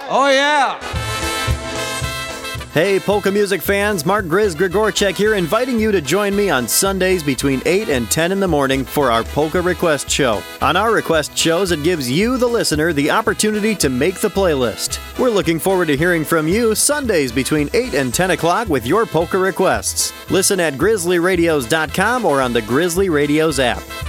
Oh, yeah. Hey, polka music fans, Mark Grizz Grigorchek here, inviting you to join me on Sundays between 8 and 10 in the morning for our Polka Request Show. On our request shows, it gives you, the listener, the opportunity to make the playlist. We're looking forward to hearing from you Sundays between 8 and 10 o'clock with your polka requests. Listen at grizzlyradios.com or on the Grizzly Radios app.